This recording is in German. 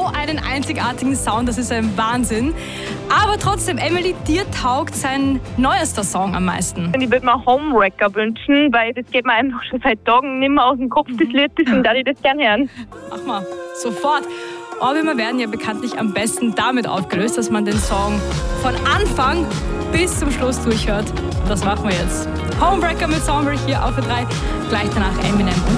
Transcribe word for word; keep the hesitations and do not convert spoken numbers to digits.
einen einzigartigen Sound, das ist ein Wahnsinn. Aber trotzdem, Emily, dir taugt sein neuester Song am meisten. Ich würde mir Homewrecker wünschen, weil das geht mir einfach schon seit Tagen nicht mehr aus dem Kopf, das Lied, deswegen darf ich das gerne hören. Mach mal, sofort. Ohrwürmer werden ja bekanntlich am besten damit aufgelöst, dass man den Song von Anfang bis zum Schluss durchhört. Das machen wir jetzt. Homewrecker mit Songbreak hier auf A drei, gleich danach Eminem und